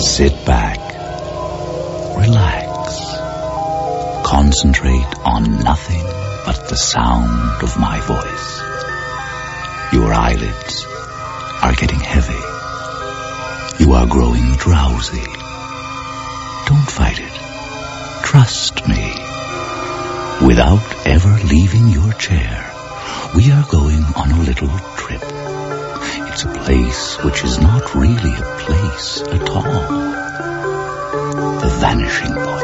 Sit back, relax, concentrate on nothing but the sound of my voice. Your eyelids are getting heavy. You are growing drowsy. Don't fight it. Trust me. Without ever leaving your chair, we are going on a little trip. It's a place which is not really a place at all. The Vanishing Point.